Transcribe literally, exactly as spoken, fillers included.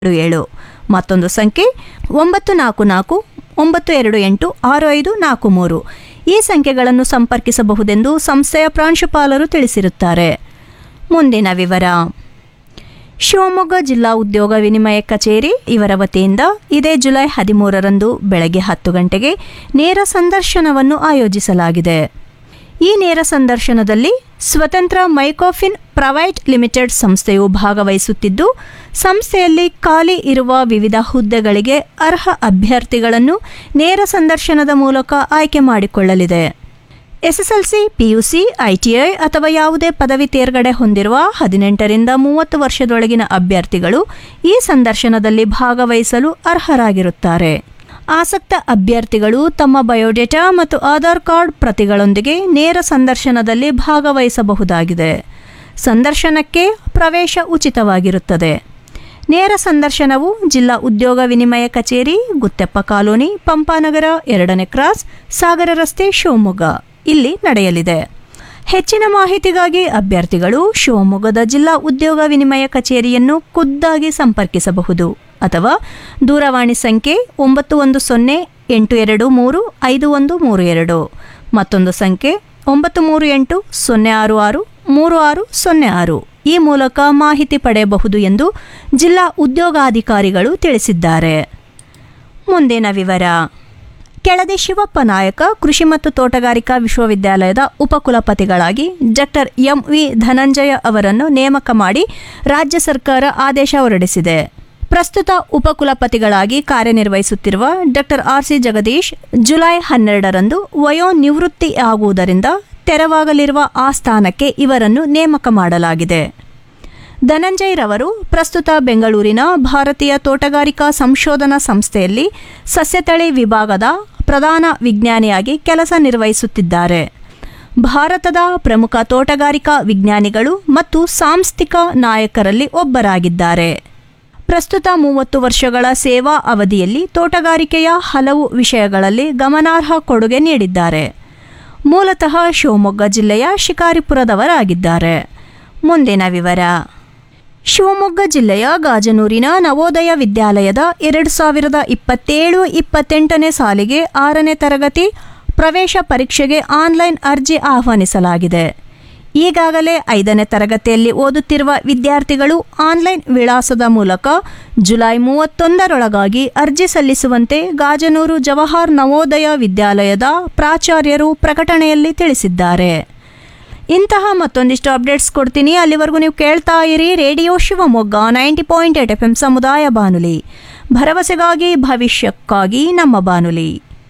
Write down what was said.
ಏಳು ಮತ್ತೊಂದು ಸಂಖ್ಯೆ ಒಂಬತ್ತು ನಾಲ್ಕು ನಾಲ್ಕು ಒಂಬತ್ತು ಎರಡು ಎಂಟು ಆರು ಐದು ನಾಲ್ಕು ಮೂರು. ಈ ಸಂಖ್ಯೆಗಳನ್ನು ಸಂಪರ್ಕಿಸಬಹುದೆಂದು ಸಂಸ್ಥೆಯ ಪ್ರಾಂಶುಪಾಲರು ತಿಳಿಸಿರುತ್ತಾರೆ. ಮುಂದಿನ ವಿವರ. ಶಿವಮೊಗ್ಗ ಜಿಲ್ಲಾ ಉದ್ಯೋಗ ವಿನಿಮಯ ಕಚೇರಿ ಇವರ ವತಿಯಿಂದ ಇದೇ ಜುಲೈ ಹದಿಮೂರರಂದು ಬೆಳಗ್ಗೆ ಹತ್ತು ಗಂಟೆಗೆ ನೇರ ಸಂದರ್ಶನವನ್ನು ಆಯೋಜಿಸಲಾಗಿದೆ. ಈ ನೇರ ಸಂದರ್ಶನದಲ್ಲಿ ಸ್ವತಂತ್ರ ಮೈಕೋಫಿನ್ ಪ್ರೈವೇಟ್ ಲಿಮಿಟೆಡ್ ಸಂಸ್ಥೆಯು ಭಾಗವಹಿಸುತ್ತಿದ್ದು, ಸಂಸ್ಥೆಯಲ್ಲಿ ಖಾಲಿ ಇರುವ ವಿವಿಧ ಹುದ್ದೆಗಳಿಗೆ ಅರ್ಹ ಅಭ್ಯರ್ಥಿಗಳನ್ನು ನೇರ ಸಂದರ್ಶನದ ಮೂಲಕ ಆಯ್ಕೆ ಮಾಡಿಕೊಳ್ಳಲಿದೆ. ಎಸ್ಎಸ್ಎಲ್ಸಿ, ಪಿಯುಸಿ, ಐಟಿಐ ಅಥವಾ ಯಾವುದೇ ಪದವಿ ತೇರ್ಗಡೆ ಹೊಂದಿರುವ ಹದಿನೆಂಟರಿಂದ ಮೂವತ್ತು ವರ್ಷದೊಳಗಿನ ಅಭ್ಯರ್ಥಿಗಳು ಈ ಸಂದರ್ಶನದಲ್ಲಿ ಭಾಗವಹಿಸಲು ಅರ್ಹರಾಗಿರುತ್ತಾರೆ. ಆಸಕ್ತ ಅಭ್ಯರ್ಥಿಗಳು ತಮ್ಮ ಬಯೋಡೇಟಾ ಮತ್ತು ಆಧಾರ್ ಕಾರ್ಡ್ ಪ್ರತಿಗಳೊಂದಿಗೆ ನೇರ ಸಂದರ್ಶನದಲ್ಲಿ ಭಾಗವಹಿಸಬಹುದಾಗಿದೆ. ಸಂದರ್ಶನಕ್ಕೆ ಪ್ರವೇಶ ಉಚಿತವಾಗಿರುತ್ತದೆ. ನೇರ ಸಂದರ್ಶನವು ಜಿಲ್ಲಾ ಉದ್ಯೋಗ ವಿನಿಮಯ ಕಚೇರಿ, ಗುತ್ತೆಪ್ಪ ಕಾಲೋನಿ, ಪಂಪಾನಗರ, ಎರಡನೇ ಕ್ರಾಸ್, ಸಾಗರ ರಸ್ತೆ, ಶಿವಮೊಗ್ಗ ಇಲ್ಲಿ ನಡೆಯಲಿದೆ. ಹೆಚ್ಚಿನ ಮಾಹಿತಿಗಾಗಿ ಅಭ್ಯರ್ಥಿಗಳು ಶಿವಮೊಗ್ಗದ ಜಿಲ್ಲಾ ಉದ್ಯೋಗ ವಿನಿಮಯ ಕಚೇರಿಯನ್ನು ಖುದ್ದಾಗಿ ಸಂಪರ್ಕಿಸಬಹುದು ಅಥವಾ ದೂರವಾಣಿ ಸಂಖ್ಯೆ ಒಂಬತ್ತು ಒಂದು ಸೊನ್ನೆ ಎಂಟು ಎರಡು ಮೂರು ಐದು ಒಂದು ಮೂರು ಎರಡು, ಮತ್ತೊಂದು ಸಂಖ್ಯೆ ಒಂಬತ್ತು ಮೂರು ಎಂಟು ಸೊನ್ನೆ ಆರು ಆರು ಮೂರು ಆರು ಸೊನ್ನೆ ಆರು ಈ ಮೂಲಕ ಮಾಹಿತಿ ಪಡೆಯಬಹುದು ಎಂದು ಜಿಲ್ಲಾ ಉದ್ಯೋಗಾಧಿಕಾರಿಗಳು ತಿಳಿಸಿದ್ದಾರೆ. ಮುಂದಿನ ವಿವರ. ಕೆಳದಿ ಶಿವಪ್ಪ ನಾಯಕ ಕೃಷಿ ಮತ್ತು ತೋಟಗಾರಿಕಾ ವಿಶ್ವವಿದ್ಯಾಲಯದ ಉಪಕುಲಪತಿಗಳಾಗಿ ಡಾಕ್ಟರ್ ಎಂ ವಿ ಧನಂಜಯ ಅವರನ್ನು ನೇಮಕ ಮಾಡಿ ರಾಜ್ಯ ಸರ್ಕಾರ ಆದೇಶ ಹೊರಡಿಸಿದೆ. ಪ್ರಸ್ತುತ ಉಪಕುಲಪತಿಗಳಾಗಿ ಕಾರ್ಯನಿರ್ವಹಿಸುತ್ತಿರುವ doctor R C Jagadish July ಹನ್ನೆರಡರಂದು ವಯೋನಿವೃತ್ತಿಯಾಗುವುದರಿಂದ ತೆರವಾಗಲಿರುವ ಆ ಸ್ಥಾನಕ್ಕೆ ಇವರನ್ನು ನೇಮಕ ಮಾಡಲಾಗಿದೆ. ಧನಂಜಯ್ ರವರು ಪ್ರಸ್ತುತ ಬೆಂಗಳೂರಿನ ಭಾರತೀಯ ತೋಟಗಾರಿಕಾ ಸಂಶೋಧನಾ ಸಂಸ್ಥೆಯಲ್ಲಿ ಸಸ್ಯತಳಿ ವಿಭಾಗದ ಪ್ರಧಾನ ವಿಜ್ಞಾನಿಯಾಗಿ ಕೆಲಸ ನಿರ್ವಹಿಸುತ್ತಿದ್ದಾರೆ. ಭಾರತದ ಪ್ರಮುಖ ತೋಟಗಾರಿಕಾ ವಿಜ್ಞಾನಿಗಳು ಮತ್ತು ಸಾಂಸ್ಥಿಕ ನಾಯಕರಲ್ಲಿ ಒಬ್ಬರಾಗಿದ್ದಾರೆ. ಪ್ರಸ್ತುತ ಮೂವತ್ತು ವರ್ಷಗಳ ಸೇವಾ ಅವಧಿಯಲ್ಲಿ ತೋಟಗಾರಿಕೆಯ ಹಲವು ವಿಷಯಗಳಲ್ಲಿ ಗಮನಾರ್ಹ ಕೊಡುಗೆ ನೀಡಿದ್ದಾರೆ. ಮೂಲತಃ ಶಿವಮೊಗ್ಗ ಜಿಲ್ಲೆಯ ಶಿಕಾರಿಪುರದವರಾಗಿದ್ದಾರೆ. ಮುಂದಿನ ವಿವರ. ಶಿವಮೊಗ್ಗ ಜಿಲ್ಲೆಯ ಗಾಜನೂರಿನ ನವೋದಯ ವಿದ್ಯಾಲಯದ ಎರಡು ಸಾವಿರದ ಇಪ್ಪತ್ತೇಳು ಇಪ್ಪತ್ತೆಂಟನೇ ಸಾಲಿಗೆ ಆರನೇ ತರಗತಿ ಪ್ರವೇಶ ಪರೀಕ್ಷೆಗೆ ಆನ್ಲೈನ್ ಅರ್ಜಿ ಆಹ್ವಾನಿಸಲಾಗಿದೆ. ಈಗಾಗಲೇ ಐದನೇ ತರಗತಿಯಲ್ಲಿ ಓದುತ್ತಿರುವ ವಿದ್ಯಾರ್ಥಿಗಳು ಆನ್ಲೈನ್ ವಿಳಾಸದ ಮೂಲಕ ಜುಲೈ ಮೂವತ್ತೊಂದರೊಳಗಾಗಿ ಅರ್ಜಿ ಸಲ್ಲಿಸುವಂತೆ ಗಾಜನೂರು ಜವಾಹರ್ ನವೋದಯ ವಿದ್ಯಾಲಯದ ಪ್ರಾಚಾರ್ಯರು ಪ್ರಕಟಣೆಯಲ್ಲಿ ತಿಳಿಸಿದ್ದಾರೆ. ಇಂತಹ ಮತ್ತೊಂದಿಷ್ಟು ಅಪ್ಡೇಟ್ಸ್ ಕೊಡ್ತೀನಿ. ಅಲ್ಲಿವರೆಗೂ ನೀವು ಕೇಳ್ತಾ ಇರಿ radio Shivamogga ninety point eight F M ಸಮುದಾಯ ಬಾನುಲಿ, ಭರವಸೆಗಾಗಿ ಭವಿಷ್ಯಕ್ಕಾಗಿ ನಮ್ಮ ಬಾನುಲಿ.